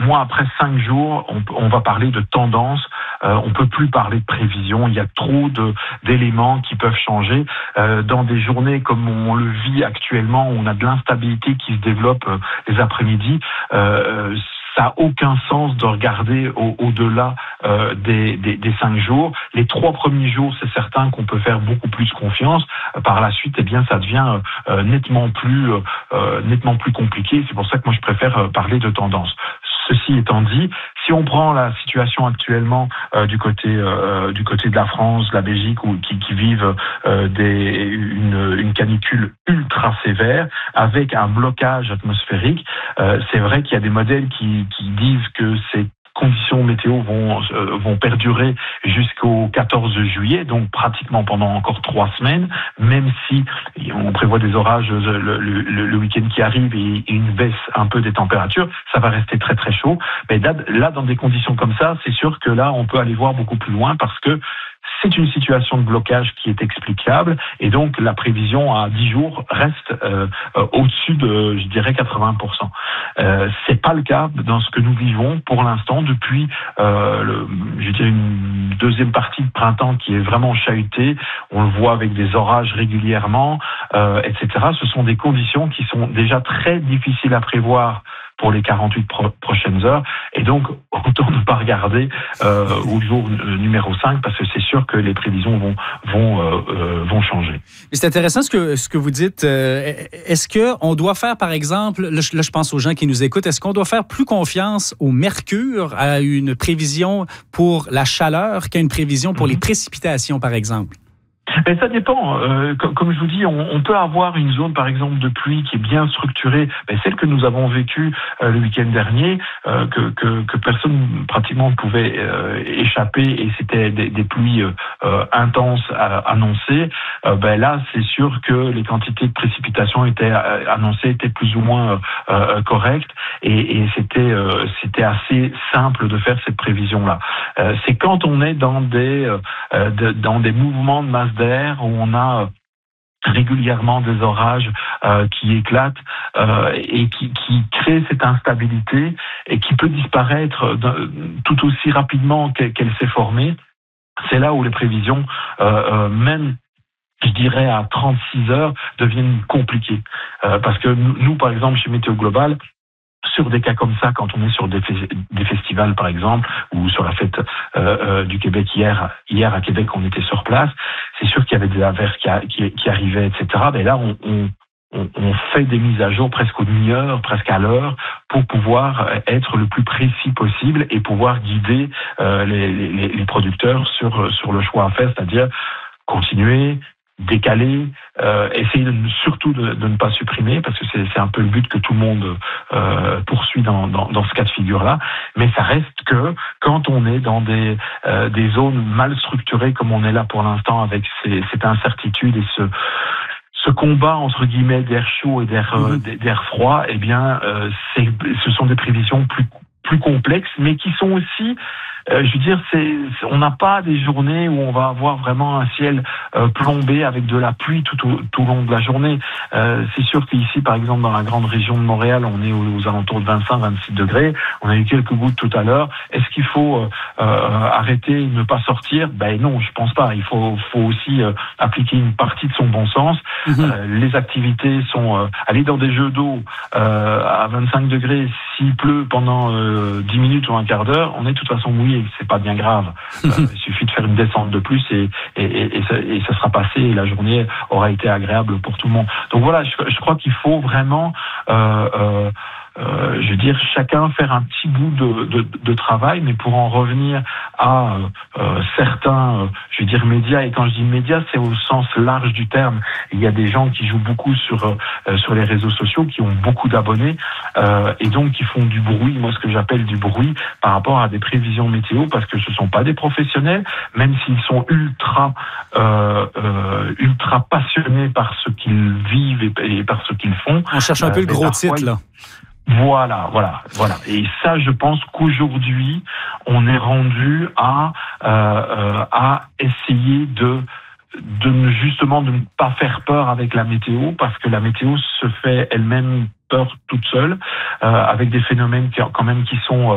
moi, après 5 jours, on va parler de tendance. On peut plus parler de prévision. Il y a trop d'éléments qui peuvent changer. Dans des journées comme on le vit actuellement, où on a de l'instabilité qui se développe les après-midi, ça n'a aucun sens de regarder au-delà des 5 jours. Les 3 premiers jours, c'est certain qu'on peut faire beaucoup plus confiance. Par la suite, eh bien, ça devient nettement plus compliqué. C'est pour ça que moi, je préfère parler de tendance. Ceci étant dit, si on prend la situation actuellement du côté de la France, de la Belgique, qui vivent une canicule ultra sévère avec un blocage atmosphérique, c'est vrai qu'il y a des modèles qui disent que ces conditions météo vont perdurer jusqu'au 14 juillet, donc pratiquement pendant encore 3 semaines, même si on prévoit des orages le week-end qui arrive et une baisse un peu des températures, ça va rester très très chaud. Mais là, dans des conditions comme ça, c'est sûr que là, on peut aller voir beaucoup plus loin parce que c'est une situation de blocage qui est explicable et donc la prévision à 10 jours reste au-dessus de, je dirais, 80%. C'est pas le cas dans ce que nous vivons pour l'instant depuis, je dirais, une deuxième partie de printemps qui est vraiment chahutée. On le voit avec des orages régulièrement, etc. Ce sont des conditions qui sont déjà très difficiles à prévoir pour les 48 prochaines heures. Et donc, autant ne pas regarder au jour numéro 5 parce que c'est sûr que les prévisions vont changer. C'est intéressant ce que vous dites. Est-ce qu'on doit faire, par exemple, là je pense aux gens qui nous écoutent, est-ce qu'on doit faire plus confiance au mercure, à une prévision pour la chaleur qu'à une prévision pour les précipitations, par exemple? Mais ça dépend. Comme je vous dis, on peut avoir une zone, par exemple, de pluie qui est bien structurée, celle que nous avons vécue le week-end dernier, que personne pratiquement ne pouvait échapper, et c'était des pluies intenses annoncées. Là, c'est sûr que les quantités de précipitations annoncées étaient plus ou moins correctes, et c'était assez simple de faire cette prévision-là. C'est quand on est dans des mouvements de masse d'air où on a régulièrement des orages qui éclatent et qui créent cette instabilité et qui peut disparaître tout aussi rapidement qu'elle s'est formée. C'est là où les prévisions, même je dirais à 36 heures, deviennent compliquées. Parce que nous, par exemple, chez Météo Global, sur des cas comme ça, quand on est sur des festivals, par exemple, ou sur la fête du Québec hier à Québec, on était sur place, c'est sûr qu'il y avait des averses qui arrivaient, etc. Mais là, on fait des mises à jour presque aux demi-heure, presque à l'heure, pour pouvoir être le plus précis possible et pouvoir guider les producteurs sur le choix à faire, c'est-à-dire continuer, décaler, essayer surtout de ne pas supprimer, parce que c'est un peu le but que tout le monde poursuit dans ce cas de figure-là. Mais ça reste que quand on est dans des zones mal structurées comme on est là pour l'instant, avec cette incertitude et ce combat entre guillemets d'air chaud et d'air froid, eh bien, ce sont des prévisions plus complexes, mais qui sont aussi, je veux dire, on n'a pas des journées où on va avoir vraiment un ciel plombé avec de la pluie tout au long de la journée. C'est sûr qu'ici, par exemple, dans la grande région de Montréal, on est aux alentours de 25-26 degrés. On a eu quelques gouttes tout à l'heure. Est-ce qu'il faut arrêter, ne pas sortir? Non, je pense pas. Il faut aussi appliquer une partie de son bon sens. Les activités sont aller dans des jeux d'eau à 25 degrés. S'il pleut pendant 10 minutes ou un quart d'heure, on est de toute façon mouillé. C'est pas bien grave. Il suffit de faire une descente de plus et ça sera passé et la journée aura été agréable pour tout le monde. Donc voilà, je crois qu'il faut vraiment je veux dire, chacun faire un petit bout de travail, mais pour en revenir à certains, je veux dire, médias, et quand je dis médias, c'est au sens large du terme. Il y a des gens qui jouent beaucoup sur les réseaux sociaux, qui ont beaucoup d'abonnés, et donc qui font du bruit, moi ce que j'appelle du bruit, par rapport à des prévisions météo, parce que ce sont pas des professionnels, même s'ils sont ultra passionnés par ce qu'ils vivent et par ce qu'ils font. On cherche un peu le gros titre, là. Voilà. Et ça, je pense qu'aujourd'hui, on est rendu à essayer de justement de ne pas faire peur avec la météo, parce que la météo se fait elle-même peur toute seule, avec des phénomènes qui sont